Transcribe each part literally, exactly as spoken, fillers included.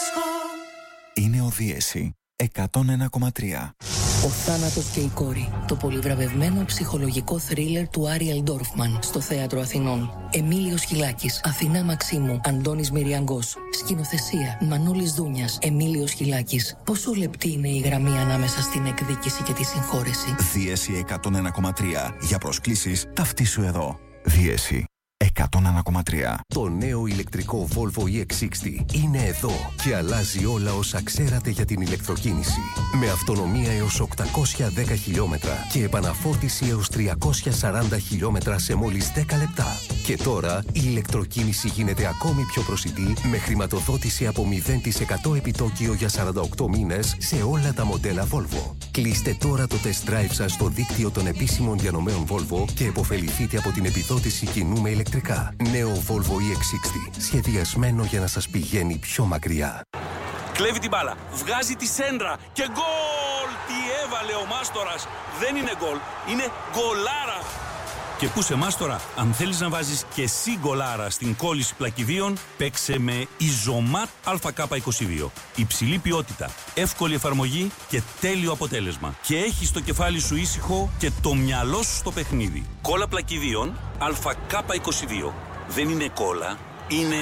Είναι ο Δίεση εκατόν ένα κόμμα τρία. Ο θάνατος και η κόρη. Το πολυβραβευμένο ψυχολογικό θρίλερ του Άριελ Ντόρφμαν στο Θέατρο Αθηνών. Εμίλιος Χιλάκης, Αθηνά Μαξίμου, Αντώνης Μυριαγκός. Σκηνοθεσία Μανώλης Δούνιας, Εμίλιος Χιλάκης. Πόσο λεπτή είναι η γραμμή ανάμεσα στην εκδίκηση και τη συγχώρεση. Δίεση εκατόν ένα κόμμα τρία. Για προσκλήσεις ταυτίσου εδώ. Δίεση εκατόν ένα κόμμα τρία. Το νέο ηλεκτρικό Volvo ι εξ εξήντα είναι εδώ και αλλάζει όλα όσα ξέρατε για την ηλεκτροκίνηση. Με αυτονομία έως οκτακόσια δέκα χιλιόμετρα και επαναφόρτιση έως τριακόσια σαράντα χιλιόμετρα σε μόλις δέκα λεπτά. Και τώρα η ηλεκτροκίνηση γίνεται ακόμη πιο προσιτή με χρηματοδότηση από μηδέν τοις εκατό επιτόκιο για σαράντα οκτώ μήνες σε όλα τα μοντέλα Volvo. Κλείστε τώρα το test drive σας στο δίκτυο των επίσημων διανομέων Volvo και επωφεληθείτε από την επιδότηση κοινού με ηλεκτρικά. Νέο Volvo ι εξ εξήντα, σχεδιασμένο για να σας πηγαίνει πιο μακριά. Κλέβει την μπάλα, βγάζει τη σέντρα και γκολ! Τι έβαλε ο Μάστορας! Δεν είναι γκολ, είναι γκολάρα! Και πού σε Μάστορα, αν θέλεις να βάζεις και εσύ γκολάρα στην κόλληση πλακιδίων, παίξε με Ιζωμάτ Α Κ είκοσι δύο. Υψηλή ποιότητα, εύκολη εφαρμογή και τέλειο αποτέλεσμα. Και έχεις το κεφάλι σου ήσυχο και το μυαλό σου στο παιχνίδι. Κόλλα πλακιδίων Α Κ είκοσι δύο. Δεν είναι κόλλα, είναι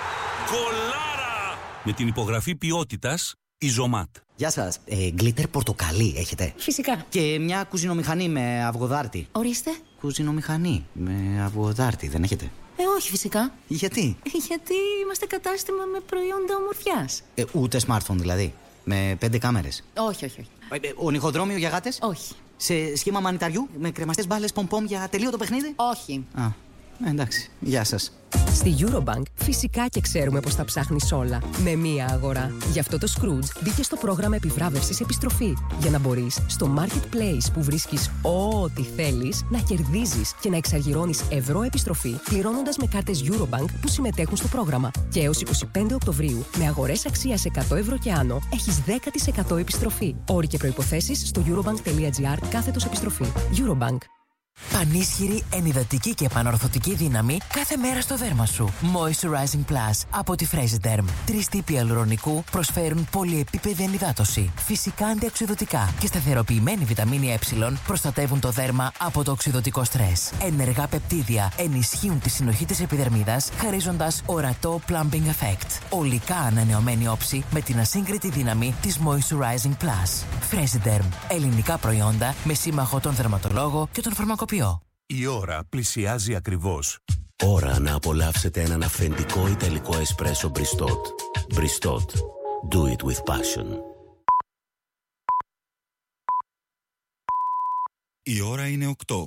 γκολάρα! Με την υπογραφή ποιότητας Ιζωμάτ. Γεια σας. Ε, γκλίτερ πορτοκαλί έχετε? Φυσικά. Και μια κουζινομηχανή με αυγοδάρτη. Ορίστε. Κουζινομηχανή με αυγοδάρτη δεν έχετε? Ε, όχι φυσικά. Γιατί? Γιατί είμαστε κατάστημα με προϊόντα ομορφιάς. Ε, ούτε smartphone δηλαδή? Με πέντε κάμερες? Όχι, όχι, όχι. Ε, ε, ονυχοδρόμιο για γάτες? Όχι. Σε σχήμα μανιταριού με κρεμαστές μπάλες πομ-πομ για τελείωτο παιχνίδι? Όχι. Α, εντάξει. Γεια σας. Στη Eurobank φυσικά και ξέρουμε πως τα ψάχνεις όλα με μία αγορά. Γι' αυτό το Scrooge μπήκε στο πρόγραμμα επιβράβευσης επιστροφή. Για να μπορείς στο Marketplace που βρίσκεις ό,τι θέλεις να κερδίζεις και να εξαργυρώνεις ευρώ επιστροφή πληρώνοντας με κάρτες Eurobank που συμμετέχουν στο πρόγραμμα. Και έως είκοσι πέντε Οκτωβρίου με αγορές αξίας εκατό ευρώ και άνω έχεις δέκα τοις εκατό επιστροφή. Όροι και προϋποθέσεις στο eurobank.gr κάθετος επιστροφή. Eurobank. Πανίσχυρη, ενυδατική και επανορθωτική δύναμη κάθε μέρα στο δέρμα σου. Moisturizing Plus από τη Fresiderm. Τρεις τύποι αλουρονικού προσφέρουν πολυεπίπεδη ενυδάτωση, φυσικά αντιοξυδωτικά και σταθεροποιημένη βιταμίνη Ε προστατεύουν το δέρμα από το οξυδωτικό στρες. Ενεργά πεπτίδια ενισχύουν τη συνοχή της επιδερμίδας, χαρίζοντας ορατό plumping effect. Ολικά ανανεωμένη όψη με την ασύγκριτη δύναμη της Moisturizing Plus. Fresiderm. Ελληνικά προϊόντα με σύμμαχο τον δερματολόγο και τον φαρμακοποιό. Η ώρα πλησιάζει ακριβώς. Ώρα να απολαύσετε έναν αυθεντικό ιταλικό εσπρέσο Bristot. Bristot. Do it with passion. Η ώρα είναι οκτώ.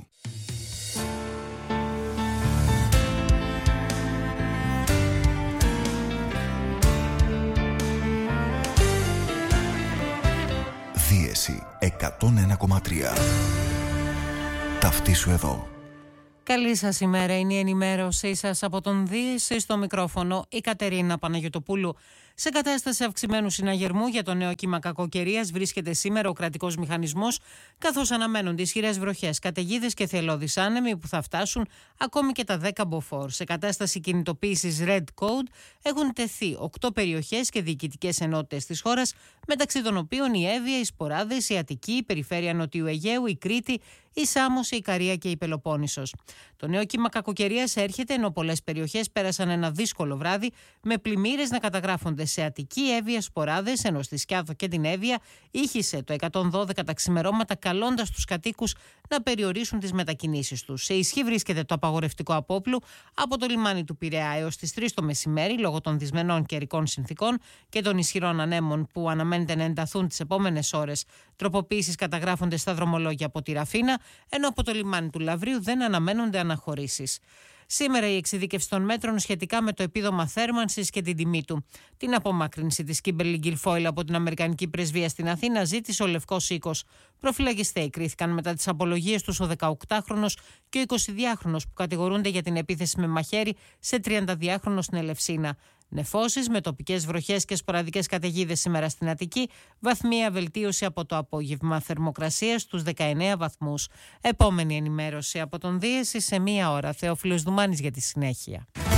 Δίεση εκατόν ένα κόμμα τρία. Ταυτίσου εδώ. Καλή σας ημέρα, είναι η ενημέρωσή σας από τον Δίεση στο μικρόφωνο η Κατερίνα Παναγιωτοπούλου. Σε κατάσταση αυξημένου συναγερμού για το νέο κύμα κακοκαιρίας βρίσκεται σήμερα ο κρατικός μηχανισμός, καθώς αναμένονται ισχυρές βροχές, καταιγίδες και θελώδεις άνεμοι που θα φτάσουν ακόμη και τα δέκα μποφόρ. Σε κατάσταση κινητοποίησης Red Code έχουν τεθεί οκτώ περιοχές και διοικητικές ενότητες της χώρας, μεταξύ των οποίων η Εύβοια, οι Σποράδες, η Αττική, η Περιφέρεια Νοτιού Αιγαίου, η Κρήτη, η Σάμος, η Ικαρία και η Πελοπόννησος. Το νέο κύμα κακοκαιρίας έρχεται ενώ πολλές περιοχές πέρασαν ένα δύσκολο βράδυ, με πλημμύρες να καταγράφονται σε Αττική, Εύβοια, Σποράδες, ενώ στη Σκιάθο και την Εύβοια ήχησε το εκατόν δώδεκα τα ξημερώματα, καλώντας τους κατοίκους να περιορίσουν τις μετακινήσεις τους. Σε ισχύ βρίσκεται το απαγορευτικό απόπλου από το λιμάνι του Πειραιά έως τις τρεις το μεσημέρι, λόγω των δυσμενών καιρικών συνθήκων και των ισχυρών ανέμων που αναμένεται να ενταθούν τις επόμενες ώρες. Τροποποίησεις καταγράφονται στα δρομολόγια από τη Ραφίνα, ενώ από το λιμάνι του Λαυρίου δεν αναμένονται αναχωρήσεις. Σήμερα η εξειδίκευση των μέτρων σχετικά με το επίδομα θέρμανσης και την τιμή του. Την απομάκρυνση της Κίμπερλι Γκιλφόιλ από την Αμερικανική Πρεσβεία στην Αθήνα ζήτησε ο Λευκός Οίκος. Προφυλακιστέοι κρίθηκαν μετά τις απολογίες τους ο δεκαοκτάχρονος και ο εικοσιδυάχρονος που κατηγορούνται για την επίθεση με μαχαίρι σε τριανταδυάχρονο στην Ελευσίνα. Νεφώσεις με τοπικές βροχές και σποραδικές καταιγίδες σήμερα στην Αττική, βαθμία βελτίωση από το απόγευμα, θερμοκρασία στους δεκαεννέα βαθμούς. Επόμενη ενημέρωση από τον Δίεση σε μία ώρα. Θεόφιλος Δουμάνης για τη συνέχεια.